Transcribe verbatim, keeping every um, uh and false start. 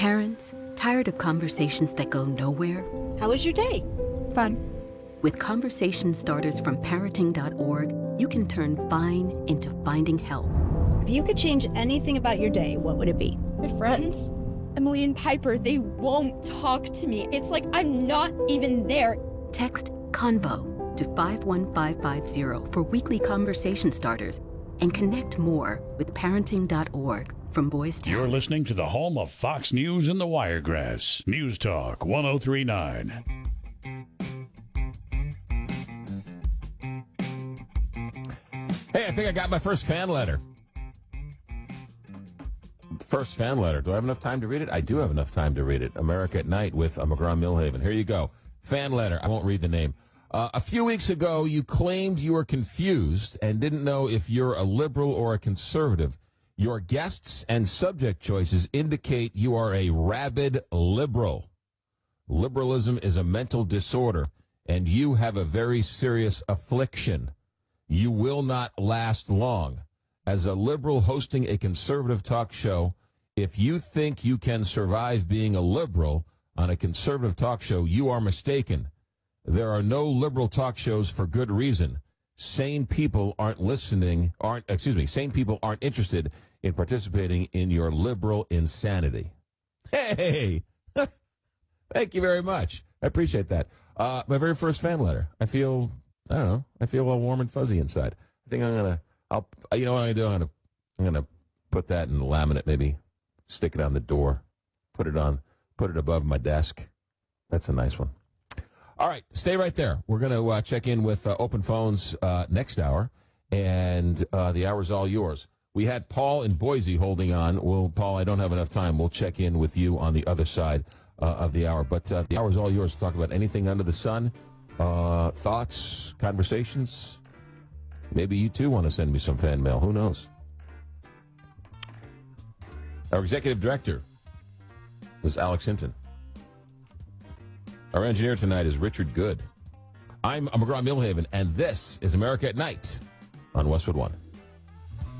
Parents, tired of conversations that go nowhere? How was your day? Fun. With conversation starters from parenting dot org, you can turn fine into finding help. If you could change anything about your day, what would it be? My friends, Emily and Piper, they won't talk to me. It's like I'm not even there. Text CONVO to five one five five zero for weekly conversation starters and connect more with parenting dot org from Boys Town. You're listening to the home of Fox News and the Wiregrass. News Talk one oh three point nine. Hey, I think I got my first fan letter. First fan letter. Do I have enough time to read it? I do have enough time to read it. America at Night with uh, McGraw-Milhaven. Here you go. Fan letter. I won't read the name. Uh, a few weeks ago, you claimed you were confused and didn't know if you're a liberal or a conservative. Your guests and subject choices indicate you are a rabid liberal. Liberalism is a mental disorder, and you have a very serious affliction. You will not last long. As a liberal hosting a conservative talk show, if you think you can survive being a liberal on a conservative talk show, you are mistaken. There are no liberal talk shows for good reason. Sane people aren't listening, aren't, excuse me, sane people aren't interested in participating in your liberal insanity. Hey, thank you very much. I appreciate that. Uh, my very first fan letter. I feel, I don't know, I feel all warm and fuzzy inside. I think I'm going to, I'll, you know what I'm going to do? I'm going to, I'm going to put that in laminate, maybe stick it on the door, put it on, put it above my desk. That's a nice one. All right, stay right there. We're going to uh, check in with uh, open phones uh, next hour, and uh, the hour's all yours. We had Paul in Boise holding on. Well, Paul, I don't have enough time. We'll check in with you on the other side uh, of the hour. But uh, the hour's all yours to talk about anything under the sun, uh, thoughts, conversations. Maybe you, too, want to send me some fan mail. Who knows? Our executive director was Alex Hinton. Our engineer tonight is Richard Good. I'm McGraw-Milhaven, and this is America at Night on Westwood One.